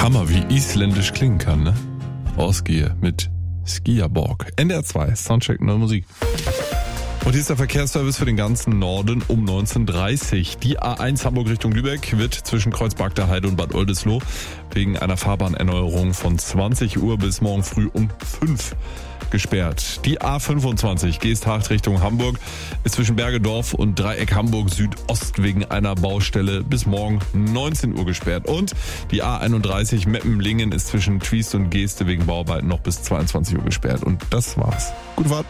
Hammer, wie isländisch klingen kann, ne? Ausgehe mit Skiaborg. NDR 2, Soundcheck, neue Musik. Und hier ist der Verkehrsservice für den ganzen Norden um 19:30. Die A1 Hamburg Richtung Lübeck wird zwischen Kreuzberg der Heide und Bad Oldesloe wegen einer Fahrbahnerneuerung von 20 Uhr bis morgen früh um 5 gesperrt. Die A25 Geesthacht Richtung Hamburg ist zwischen Bergedorf und Dreieck Hamburg Südost wegen einer Baustelle bis morgen 19 Uhr gesperrt. Und die A31 Meppen-Lingen ist zwischen Triest und Geeste wegen Bauarbeiten noch bis 22 Uhr gesperrt. Und das war's. Gute Fahrt.